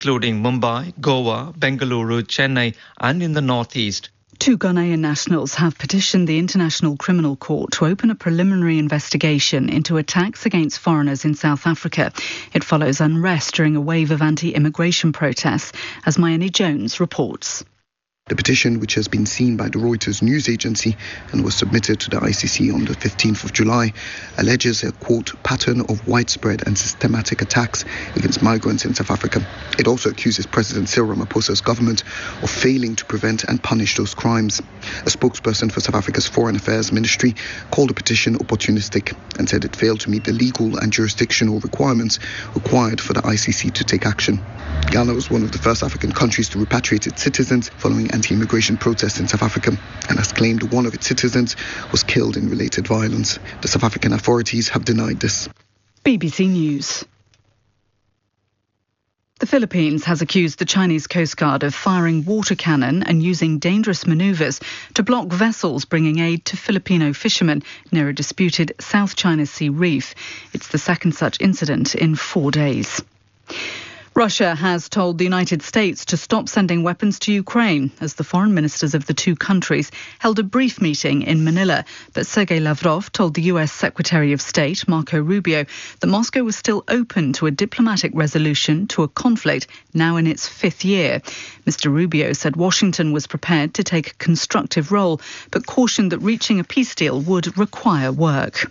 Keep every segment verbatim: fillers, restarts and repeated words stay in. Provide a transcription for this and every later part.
excluding Mumbai, Goa, Bengaluru, Chennai and in the northeast. Two Ghanaian nationals have petitioned the International Criminal Court to open a preliminary investigation into attacks against foreigners in South Africa. It follows unrest during a wave of anti-immigration protests, as Mayeni Jones reports. The petition, which has been seen by the Reuters news agency and was submitted to the I C C on the fifteenth of July, alleges a, quote, pattern of widespread and systematic attacks against migrants in South Africa. It also accuses President Cyril Ramaphosa's government of failing to prevent and punish those crimes. A spokesperson for South Africa's Foreign Affairs Ministry called the petition opportunistic and said it failed to meet the legal and jurisdictional requirements required for the I C C to take action. Ghana was one of the first African countries to repatriate its citizens following anti-immigration protests in South Africa, and has claimed one of its citizens was killed in related violence. The South African authorities have denied this. B B C News. The Philippines has accused the Chinese Coast Guard of firing water cannon and using dangerous manoeuvres to block vessels bringing aid to Filipino fishermen near a disputed South China Sea reef. It's the second such incident in four days. Russia has told the United States to stop sending weapons to Ukraine as the foreign ministers of the two countries held a brief meeting in Manila. But Sergei Lavrov told the U S Secretary of State, Marco Rubio, that Moscow was still open to a diplomatic resolution to a conflict now in its fifth year. Mister Rubio said Washington was prepared to take a constructive role, but cautioned that reaching a peace deal would require work.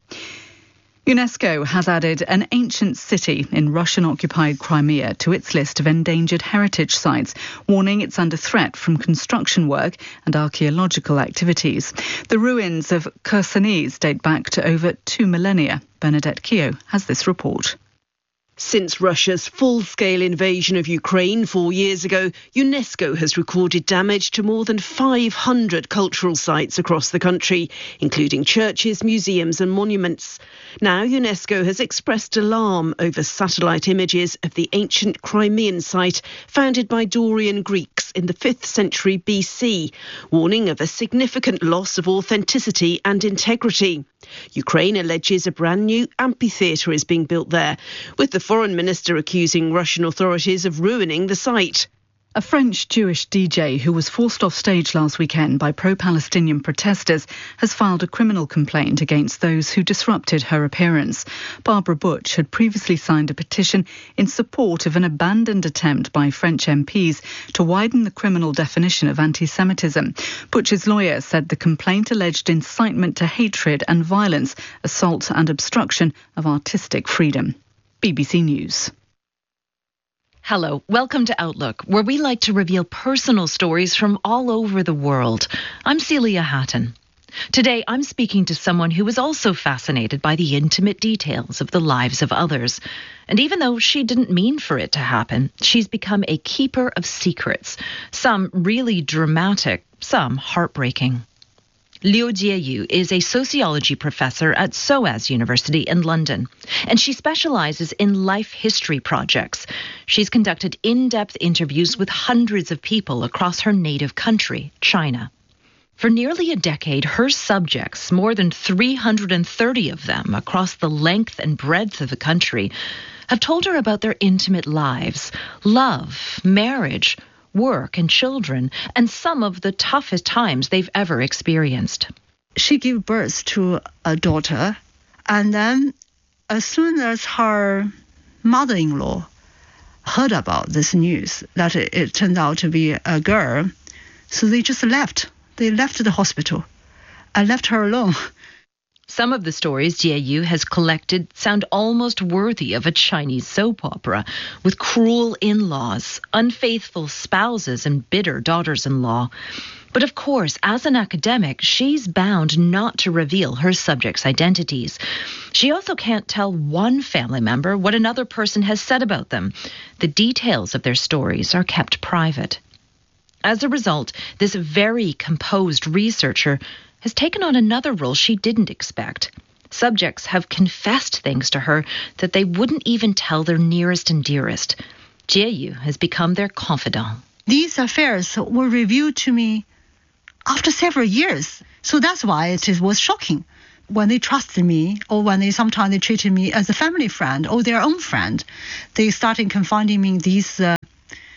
UNESCO has added an ancient city in Russian-occupied Crimea to its list of endangered heritage sites, warning it's under threat from construction work and archaeological activities. The ruins of Khersones date back to over two millennia. Bernadette Keogh has this report. Since Russia's full-scale invasion of Ukraine four years ago, UNESCO has recorded damage to more than five hundred cultural sites across the country, including churches, museums and monuments. Now UNESCO has expressed alarm over satellite images of the ancient Crimean site founded by Dorian Greeks in the fifth century B C, warning of a significant loss of authenticity and integrity. Ukraine alleges a brand new amphitheatre is being built there, with the foreign minister accusing Russian authorities of ruining the site. A French Jewish D J who was forced off stage last weekend by pro-Palestinian protesters has filed a criminal complaint against those who disrupted her appearance. Barbara Butch had previously signed a petition in support of an abandoned attempt by French M Ps to widen the criminal definition of anti-Semitism. Butch's lawyer said the complaint alleged incitement to hatred and violence, assault and obstruction of artistic freedom. B B C News. Hello, welcome to Outlook, where we like to reveal personal stories from all over the world. I'm Celia Hatton. Today, I'm speaking to someone who was also fascinated by the intimate details of the lives of others. And even though she didn't mean for it to happen, she's become a keeper of secrets, some really dramatic, some heartbreaking. Liu Jieyu is a sociology professor at SOAS University in London, and she specializes in life history projects. She's conducted in-depth interviews with hundreds of people across her native country, China. For nearly a decade, her subjects, more than three hundred thirty of them across the length and breadth of the country, have told her about their intimate lives, love, marriage, work and children, and some of the toughest times they've ever experienced. She gave birth to a daughter, and then as soon as her mother-in-law heard about this news, that it, it turned out to be a girl, so they just left. They left the hospital and left her alone. Some of the stories Jieyu has collected sound almost worthy of a Chinese soap opera, with cruel in-laws, unfaithful spouses and bitter daughters-in-law. But of course, as an academic, she's bound not to reveal her subjects' identities. She also can't tell one family member what another person has said about them. The details of their stories are kept private. As a result, this very composed researcher has taken on another role she didn't expect. Subjects have confessed things to her that they wouldn't even tell their nearest and dearest. Jieyu has become their confidant. These affairs were revealed to me after several years, so that's why it was shocking. When they trusted me, or when they sometimes they treated me as a family friend or their own friend, they started confiding me these uh,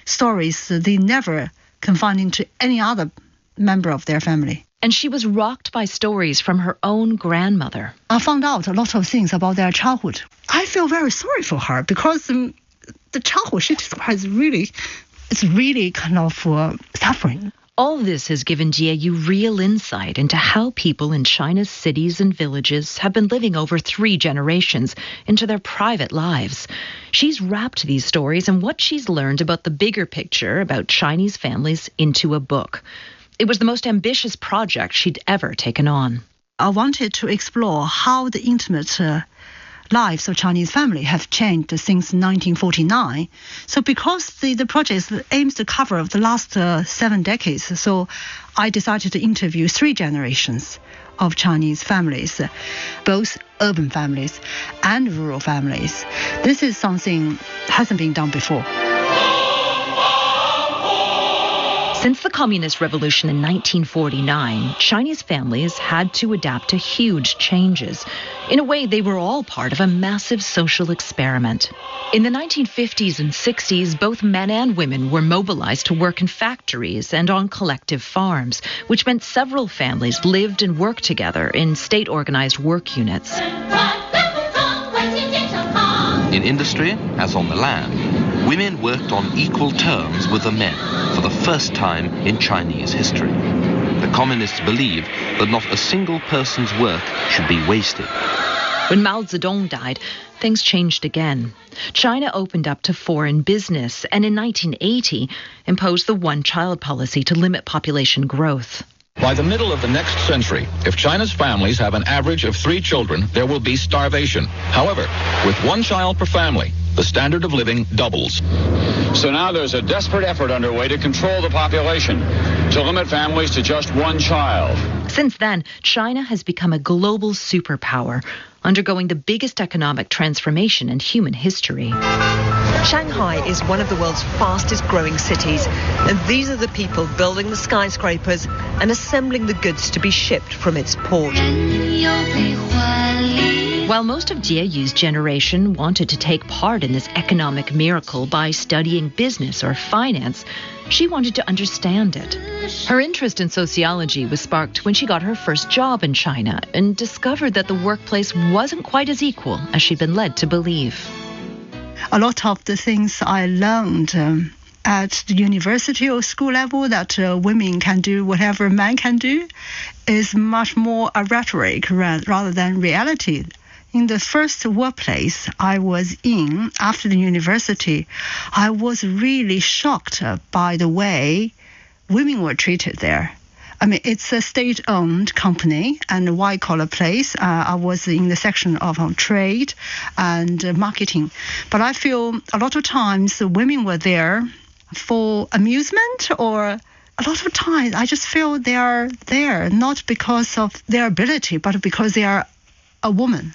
stories they never confine into any other member of their family. And she was rocked by stories from her own grandmother. I found out a lot of things about their childhood. I feel very sorry for her because um, the childhood she describes really, it's really kind of uh, suffering. All this has given Jie Yu real insight into how people in China's cities and villages have been living over three generations into their private lives. She's wrapped these stories and what she's learned about the bigger picture about Chinese families into a book. It was the most ambitious project she'd ever taken on. I wanted to explore how the intimate uh, lives of Chinese family have changed since nineteen forty-nine. So because the, the project aims to cover the last uh, seven decades, so I decided to interview three generations of Chinese families, both urban families and rural families. This is something that hasn't been done before. Since the Communist Revolution in nineteen forty-nine, Chinese families had to adapt to huge changes. In a way, they were all part of a massive social experiment. In the nineteen fifties and sixties, both men and women were mobilized to work in factories and on collective farms, which meant several families lived and worked together in state-organized work units. In industry, as on the land, women worked on equal terms with the men for the first time in Chinese history. The communists believed that not a single person's work should be wasted. When Mao Zedong died, things changed again. China opened up to foreign business and in nineteen eighty imposed the one-child policy to limit population growth. By the middle of the next century, if China's families have an average of three children, there will be starvation. However, with one child per family, the standard of living doubles. So now there's a desperate effort underway to control the population, to limit families to just one child. Since then, China has become a global superpower, undergoing the biggest economic transformation in human history. Shanghai is one of the world's fastest growing cities, and these are the people building the skyscrapers and assembling the goods to be shipped from its port. While most of Jie Yu's generation wanted to take part in this economic miracle by studying business or finance, she wanted to understand it. Her interest in sociology was sparked when she got her first job in China and discovered that the workplace wasn't quite as equal as she'd been led to believe. A lot of the things I learned um, at the university or school level that uh, women can do whatever men can do is much more a rhetoric rather than reality. In the first workplace I was in after the university, I was really shocked by the way women were treated there. I mean, it's a state-owned company and a white-collar place. Uh, I was in the section of um, trade and uh, marketing. But I feel a lot of times women were there for amusement, or a lot of times I just feel they are there not because of their ability, but because they are a woman.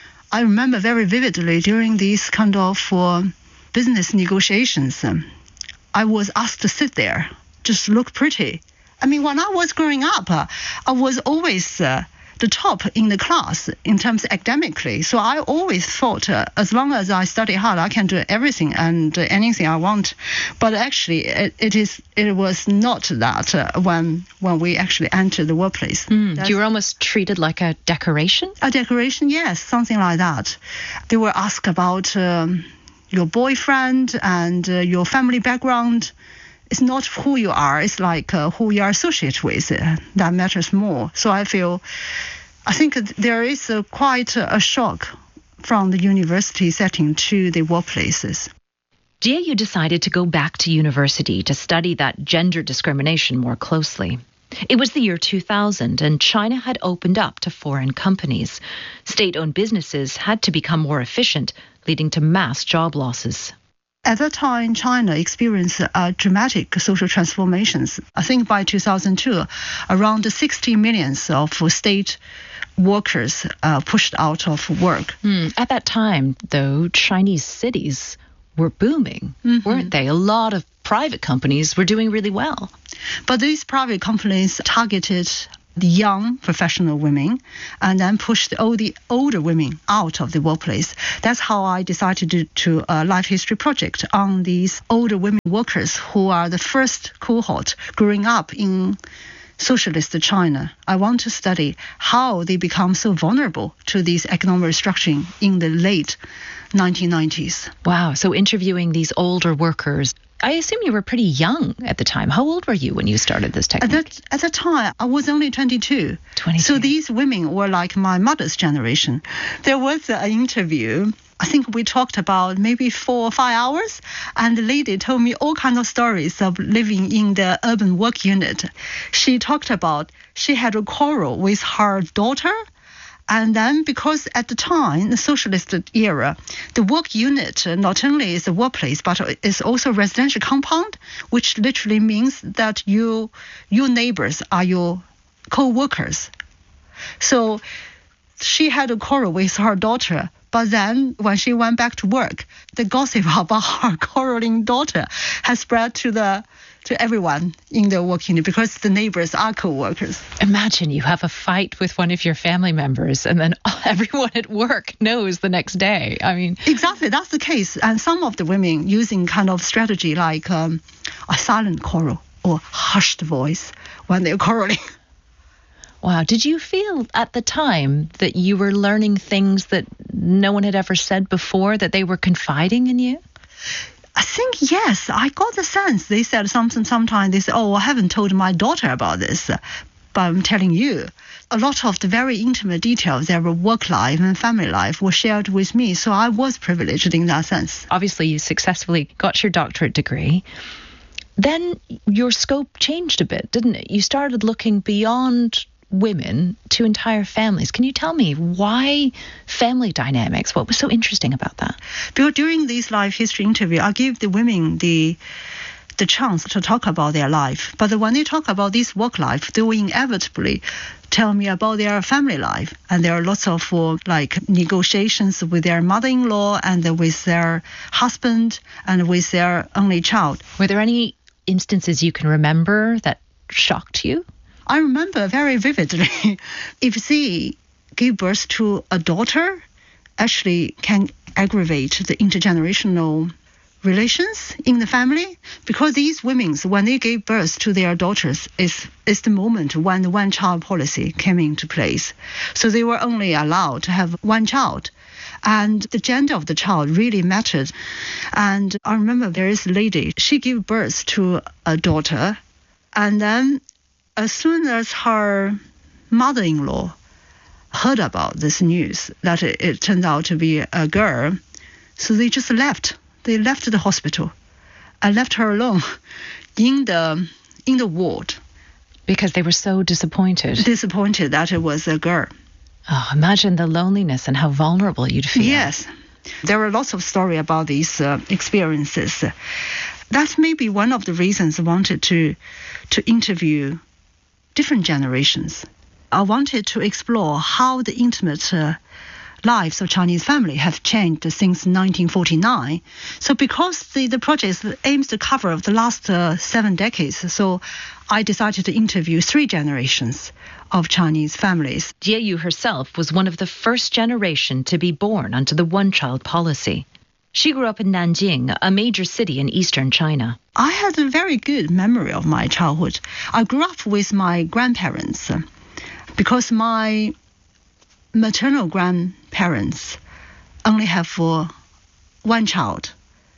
I remember very vividly during these kind of uh, business negotiations, um, I was asked to sit there, just look pretty. I mean, when I was growing up, uh, I was always uh, the top in the class in terms academically. So I always thought uh, as long as I study hard, I can do everything and uh, anything I want. But actually, it, it is it was not that uh, when when we actually entered the workplace. Mm, you were almost treated like a decoration? A decoration, yes, something like that. They were asked about um, your boyfriend and uh, your family background. It's not who you are, it's like uh, who you are associated with. Uh, that matters more. So I feel, I think there is a, quite a, a shock from the university setting to the workplaces. Jie Yu decided to go back to university to study that gender discrimination more closely. It was the year two thousand, and China had opened up to foreign companies. State-owned businesses had to become more efficient, leading to mass job losses. At that time, China experienced uh, dramatic social transformations. I think by two thousand two, around sixty million of state workers uh, pushed out of work. Mm. At that time, though, Chinese cities were booming, mm-hmm. weren't they? A lot of private companies were doing really well. But these private companies targeted the young professional women and then push the, all the older women out of the workplace. That's how I decided to do a life history project on these older women workers who are the first cohort growing up in socialist China. I want to study how they become so vulnerable to this economic restructuring in the late nineteen nineties. Wow. So interviewing these older workers. I assume you were pretty young at the time. How old were you when you started this technique? At that, at that time, I was only twenty-two. twenty-two. So these women were like my mother's generation. There was an interview. I think we talked about maybe four or five hours, and the lady told me all kinds of stories of living in the urban work unit. She talked about she had a quarrel with her daughter, and then because at the time, the socialist era, the work unit not only is a workplace, but it's also a residential compound, which literally means that you, your neighbors are your co-workers. So she had a quarrel with her daughter. But then when she went back to work, the gossip about her quarreling daughter has spread to the to everyone in the work unit because the neighbors are co-workers. Imagine you have a fight with one of your family members and then everyone at work knows the next day. I mean, exactly, that's the case. And some of the women using kind of strategy like um, a silent quarrel or hushed voice when they're quarreling. Wow. Did you feel at the time that you were learning things that no one had ever said before, that they were confiding in you? I think, yes. I got the sense. They said something sometimes. They said, oh, I haven't told my daughter about this, but I'm telling you. A lot of the very intimate details, their work life and family life, were shared with me. So I was privileged in that sense. Obviously, you successfully got your doctorate degree. Then your scope changed a bit, didn't it? You started looking beyond women to entire families. Can you tell me why family dynamics? What was so interesting about that? Because during this life history interview, I give the women the the chance to talk about their life. But when they talk about this work life, they will inevitably tell me about their family life. And there are lots of uh, like negotiations with their mother-in-law and with their husband and with their only child. Were there any instances you can remember that shocked you? I remember very vividly, if they give birth to a daughter, actually can aggravate the intergenerational relations in the family, because these women, when they gave birth to their daughters, is is the moment when the one-child policy came into place. So they were only allowed to have one child. And the gender of the child really mattered. And I remember there is a lady, she gave birth to a daughter, and then as soon as her mother-in-law heard about this news, that it, it turned out to be a girl, so they just left. They left the hospital and left her alone in the in the ward. Because they were so disappointed. Disappointed that it was a girl. Oh, imagine the loneliness and how vulnerable you'd feel. Yes. There are lots of stories about these uh, experiences. That's maybe one of the reasons I wanted to to interview different generations. I wanted to explore how the intimate uh, lives of Chinese family have changed since nineteen forty-nine. So because the, the project aims to cover the last uh, seven decades, so I decided to interview three generations of Chinese families. Jie Yu herself was one of the first generation to be born under the one-child policy. She grew up in Nanjing, a major city in eastern China. I had a very good memory of my childhood. I grew up with my grandparents because my maternal grandparents only have uh, one child,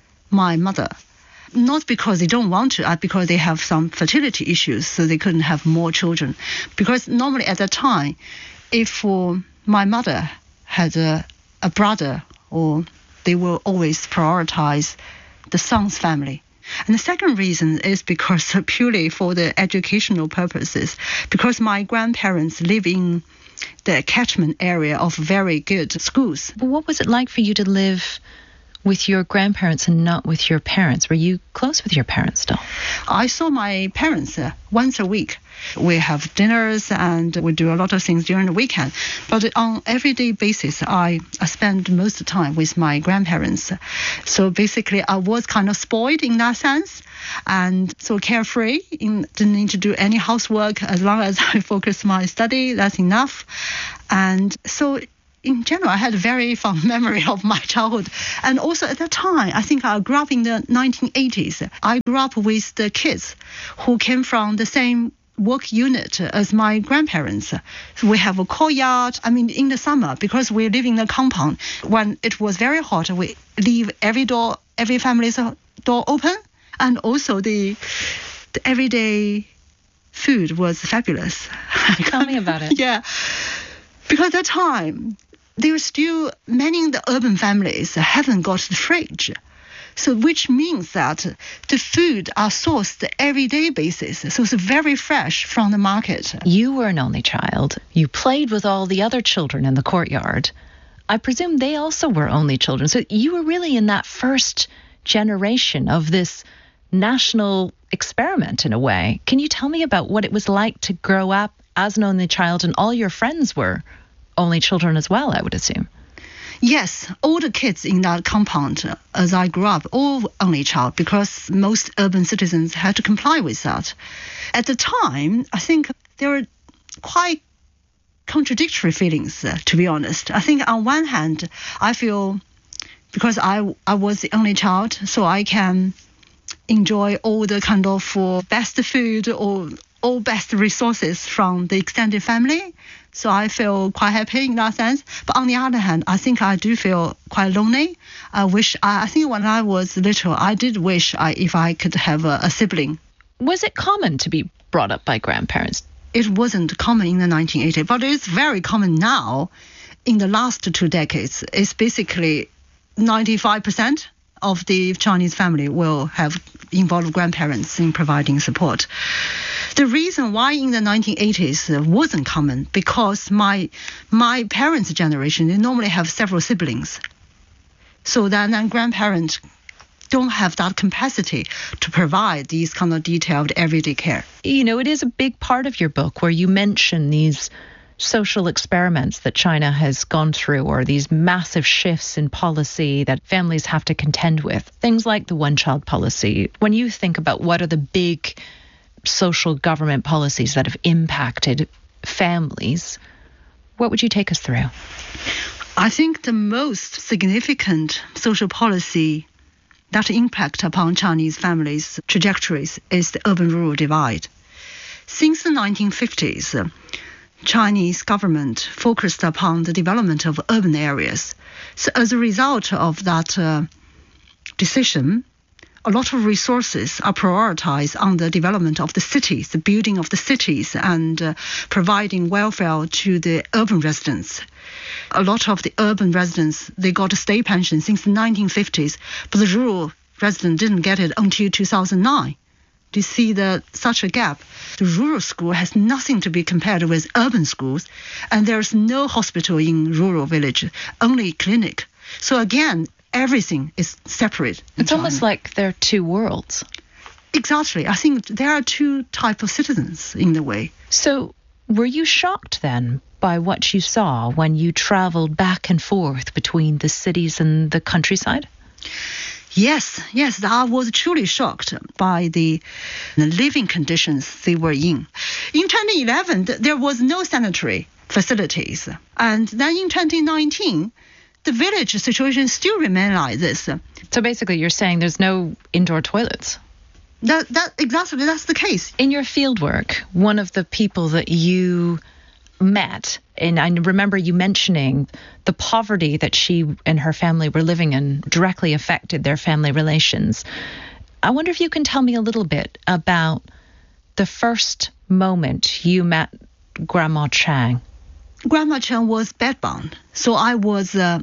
my mother. Not because they don't want to, uh, because they have some fertility issues, so they couldn't have more children. Because normally at that time, if uh, my mother had a, a brother, or they will always prioritize the son's family. And the second reason is because uh, purely for the educational purposes, because my grandparents live in the catchment area of very good schools. What was it like for you to live with your grandparents and not with your parents? Were you close with your parents still? I saw my parents uh, once a week. We have dinners and we do a lot of things during the weekend. But on everyday basis, I, I spend most of the time with my grandparents. So basically, I was kind of spoiled in that sense. And so carefree, in, didn't need to do any housework. As long as I focus my study, that's enough. And so in general, I had a very fond memory of my childhood. And also at that time, I think I grew up in the nineteen eighties. I grew up with the kids who came from the same work unit as my grandparents. So we have a courtyard. I mean, in the summer, because we live in a compound, when it was very hot, we leave every door, every family's door open. And also the, the everyday food was fabulous. Tell me about it. Yeah. Because at that time, there are still many of the urban families haven't got the fridge. So which means that the food are sourced everyday basis. So it's very fresh from the market. You were an only child. You played with all the other children in the courtyard. I presume they also were only children. So you were really in that first generation of this national experiment in a way. Can you tell me about what it was like to grow up as an only child, and all your friends were only children as well, I would assume? Yes, all the kids in that compound, as I grew up, all only child, because most urban citizens had to comply with that. At the time, I think there were quite contradictory feelings, uh, to be honest. I think on one hand, I feel because I, I was the only child, so I can enjoy all the kind of uh, best food or all best resources from the extended family. So I feel quite happy in that sense. But on the other hand, I think I do feel quite lonely. I wish, I, I think when I was little, I did wish I, if I could have a, a sibling. Was it common to be brought up by grandparents? It wasn't common in the nineteen eighties, but it's very common now. In the last two decades, it's basically ninety-five percent of the Chinese family will have involved grandparents in providing support. The reason why in the nineteen eighties wasn't common, because my my parents' generation, they normally have several siblings. So then, then grandparents don't have that capacity to provide these kind of detailed everyday care. You know, it is a big part of your book where you mention these social experiments that China has gone through, or these massive shifts in policy that families have to contend with. Things like the one-child policy. When you think about what are the big social government policies that have impacted families, what would you take us through? I think the most significant social policy that impact upon Chinese families' trajectories is the urban-rural divide. Since the nineteen fifties, Chinese government focused upon the development of urban areas. So as a result of that uh, decision, a lot of resources are prioritized on the development of the cities, the building of the cities, and uh, providing welfare to the urban residents. A lot of the urban residents, they got a state pension since the nineteen fifties, but the rural resident didn't get it until two thousand nine. Do you see the, such a gap? The rural school has nothing to be compared with urban schools, and there's no hospital in rural village, only clinic. So again, everything is separate. It's almost like there are two worlds. Exactly. I think there are two types of citizens in the way. So were you shocked then by what you saw when you traveled back and forth between the cities and the countryside? Yes, yes, I was truly shocked by the living conditions they were in. In twenty eleven, there was no sanitary facilities. And then in twenty nineteen, the village situation still remained like this. So basically you're saying there's no indoor toilets? That, that exactly, that's the case. In your fieldwork, one of the people that you met, and I remember you mentioning the poverty that she and her family were living in directly affected their family relations. I wonder if you can tell me a little bit about the first moment you met Grandma Chang. Grandma Chang was bedbound, so I was uh,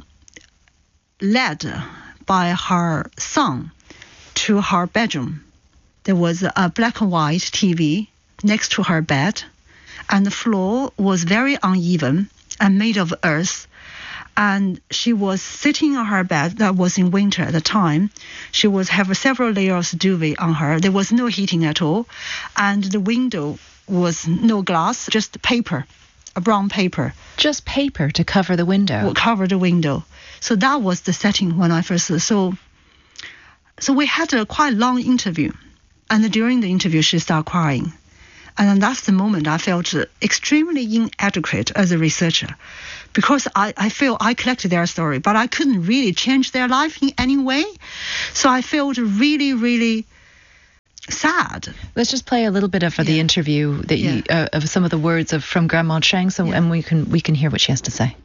led by her son to her bedroom. There was a black and white T V next to her bed, and the floor was very uneven and made of earth. And she was sitting on her bed. That was in winter at the time. She was having several layers of duvet on her. There was no heating at all. And the window was no glass, just paper, a brown paper. Just paper to cover the window? Will cover the window. So that was the setting when I first... So, so we had a quite long interview. And during the interview, she started crying. And then that's the moment I felt extremely inadequate as a researcher, because I, I feel I collected their story, but I couldn't really change their life in any way. So I felt really, really sad. Let's just play a little bit of yeah. the interview that you, yeah. uh, of some of the words of from Grandma Cheng, so yeah. and we can we can hear what she has to say.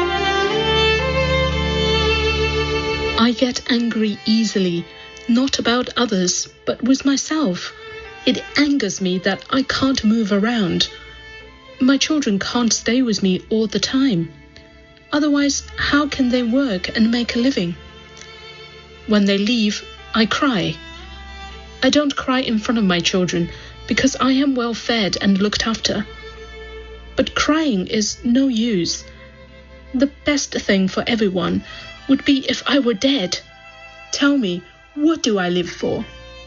I get angry easily, not about others, but with myself. It angers me that I can't move around. My children can't stay with me all the time. Otherwise, how can they work and make a living? When they leave, I cry. I don't cry in front of my children because I am well fed and looked after. But crying is no use. The best thing for everyone would be if I were dead. Tell me, what do I live for?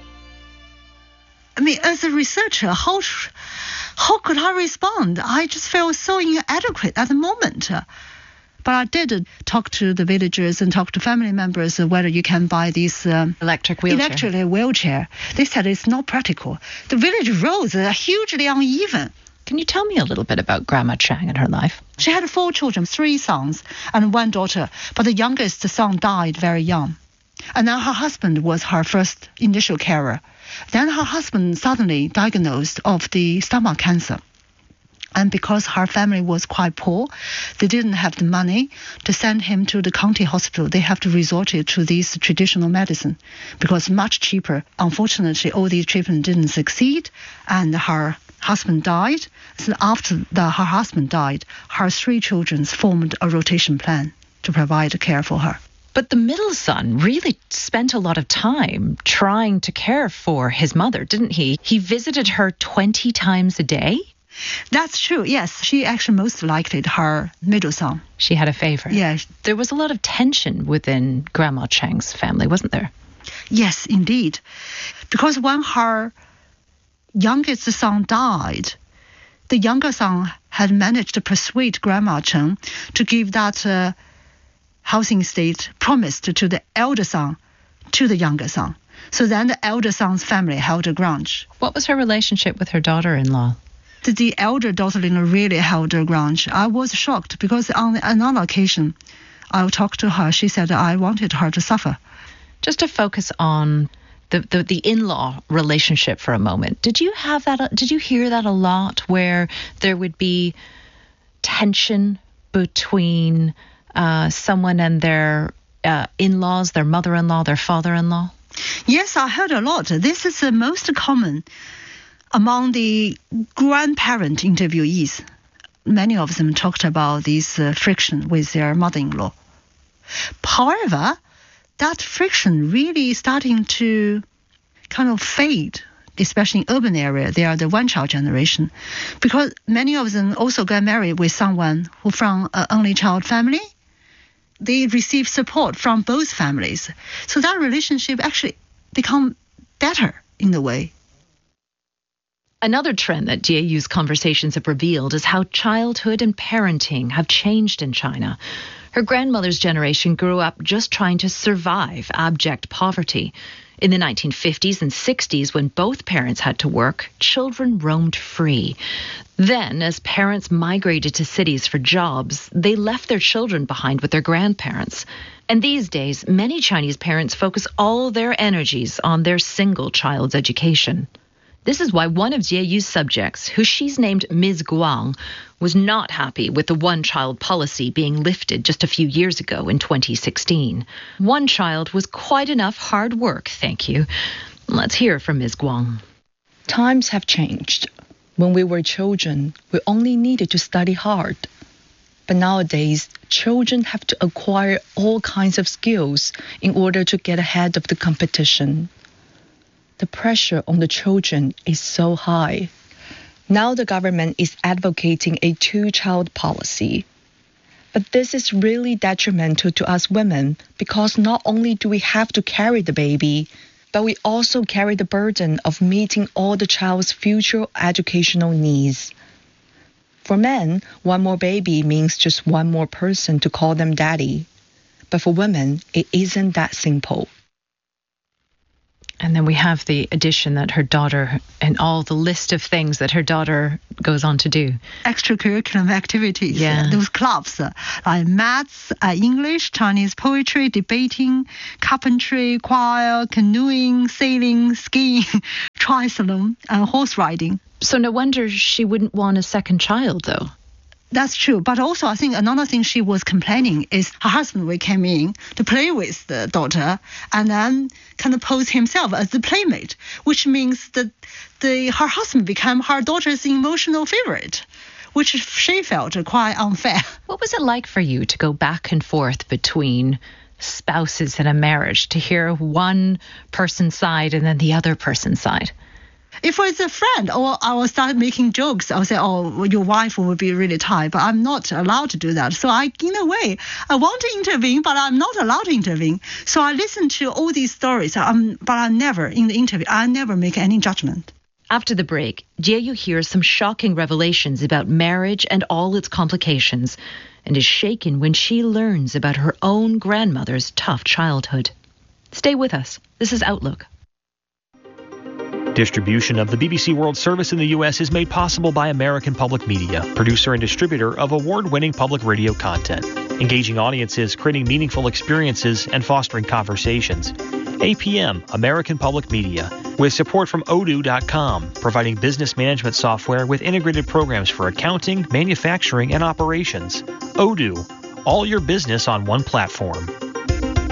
I mean, as a researcher, how how could I respond? I just felt so inadequate at the moment. But I did talk to the villagers and talk to family members whether you can buy this um, electric wheelchair. Electric wheelchair. They said it's not practical. The village roads are hugely uneven. Can you tell me a little bit about Grandma Cheng and her life? She had four children, three sons and one daughter, but the youngest son died very young. And then her husband was her first initial carer. Then her husband suddenly diagnosed of the stomach cancer. And because her family was quite poor, they didn't have the money to send him to the county hospital. They have to resort to this traditional medicine because much cheaper. Unfortunately, all these treatments didn't succeed, and her husband died. So after the, her husband died, her three children formed a rotation plan to provide care for her. But the middle son really spent a lot of time trying to care for his mother, didn't he? He visited her twenty times a day? That's true, yes. She actually most liked it, her middle son. She had a favorite. Yeah. There was a lot of tension within Grandma Cheng's family, wasn't there? Yes, indeed. Because when her youngest son died, the younger son had managed to persuade Grandma Cheng to give that... Uh, housing estate promised to the elder son to the younger son. So then the elder son's family held a grudge. What was her relationship with her daughter-in-law? The, the elder daughter-in-law really held a grudge. I was shocked because on another occasion I talked to her. She said I wanted her to suffer. Just to focus on the, the, the in-law relationship for a moment. Did you have that? Did you hear that a lot where there would be tension between... Uh, someone and their uh, in-laws, their mother-in-law, their father-in-law? Yes, I heard a lot. This is the most common among the grandparent interviewees. Many of them talked about this uh, friction with their mother-in-law. However, that friction really starting to kind of fade, especially in urban area. They are the one-child generation, because many of them also got married with someone who from an only child family. They receive support from both families. So that relationship actually become better in a way. Another trend that G A U's conversations have revealed is how childhood and parenting have changed in China. Her grandmother's generation grew up just trying to survive abject poverty. In the nineteen fifties and sixties, when both parents had to work, children roamed free. Then, as parents migrated to cities for jobs, they left their children behind with their grandparents. And these days, many Chinese parents focus all their energies on their single child's education. This is why one of G A U's subjects, who she's named Miz Guang, was not happy with the one-child policy being lifted just a few years ago in twenty sixteen. One child was quite enough hard work, thank you. Let's hear from Miz Guang. Times have changed. When we were children, we only needed to study hard. But nowadays, children have to acquire all kinds of skills in order to get ahead of the competition. The pressure on the children is so high. Now the government is advocating a two-child policy. But this is really detrimental to us women because not only do we have to carry the baby, but we also carry the burden of meeting all the child's future educational needs. For men, one more baby means just one more person to call them daddy. But for women, it isn't that simple. And then we have the addition that her daughter, and all the list of things that her daughter goes on to do. Extracurricular activities, yeah. uh, those clubs, uh, like maths, uh, English, Chinese poetry, debating, carpentry, choir, canoeing, sailing, skiing, triathlon, and horse riding. So no wonder she wouldn't want a second child, though. That's true. But also, I think another thing she was complaining is her husband will come in to play with the daughter and then kind of pose himself as the playmate, which means that the her husband became her daughter's emotional favorite, which she felt quite unfair. What was it like for you to go back and forth between spouses in a marriage, to hear one person's side and then the other person's side? If it's a friend, or I will start making jokes, I'll say, oh, your wife will be really tired, but I'm not allowed to do that. So I, in a way, I want to intervene, but I'm not allowed to intervene. So I listen to all these stories, um, but I never, in the interview, I never make any judgment. After the break, Jie hears some shocking revelations about marriage and all its complications, and is shaken when she learns about her own grandmother's tough childhood. Stay with us. This is Outlook. Distribution of the B B C World Service in the U S is made possible by American Public Media, producer and distributor of award-winning public radio content, engaging audiences, creating meaningful experiences, and fostering conversations. A P M, American Public Media, with support from Odoo dot com, providing business management software with integrated programs for accounting, manufacturing, and operations. Odoo, all your business on one platform.